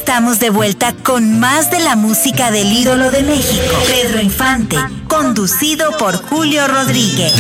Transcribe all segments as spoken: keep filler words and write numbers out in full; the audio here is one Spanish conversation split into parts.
estamos de vuelta con más de la música del ídolo de México, Pedro Infante, conducido por Julio Rodríguez.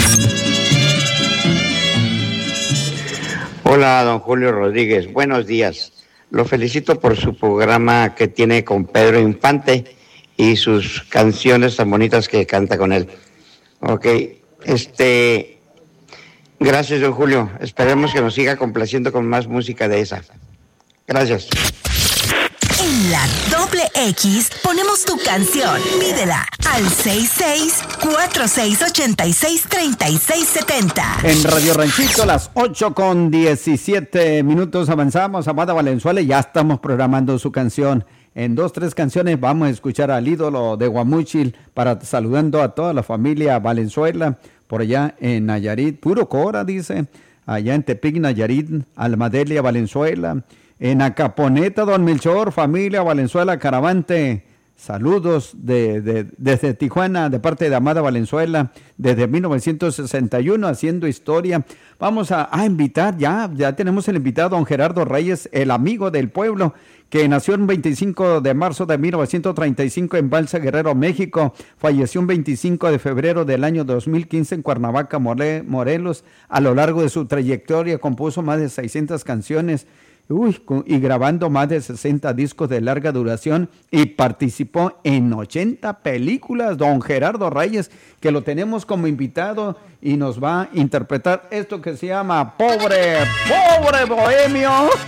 Hola, don Julio Rodríguez, buenos días. Lo felicito por su programa que tiene con Pedro Infante y sus canciones tan bonitas que canta con él. Ok, este, gracias, don Julio. Esperemos que nos siga complaciendo con más música de esa. Gracias. En la doble X ponemos tu canción. Pídela al seis seis cuatro seis ocho seis tres seis siete cero. En Radio Ranchito, las ocho con diecisiete minutos avanzamos. Amada Valenzuela, ya estamos programando su canción. En dos, tres canciones vamos a escuchar al ídolo de Guamúchil para saludando a toda la familia Valenzuela por allá en Nayarit. Puro Cora, dice. Allá en Tepic, Nayarit, Almadelia Valenzuela. En Acaponeta, don Melchor, familia Valenzuela Caravante. Saludos de, de, desde Tijuana, de parte de Amada Valenzuela, desde mil novecientos sesenta y uno, haciendo historia. Vamos a, a invitar, ya, ya tenemos el invitado, don Gerardo Reyes, el amigo del pueblo, que nació el veinticinco de marzo de mil novecientos treinta y cinco en Balsa, Guerrero, México. Falleció el veinticinco de febrero del año dos mil quince en Cuernavaca, More, Morelos. A lo largo de su trayectoria compuso más de seiscientas canciones. Uy, y grabando más de sesenta discos de larga duración y participó en ochenta películas. Don Gerardo Reyes, que lo tenemos como invitado y nos va a interpretar esto que se llama Pobre, Pobre Bohemio.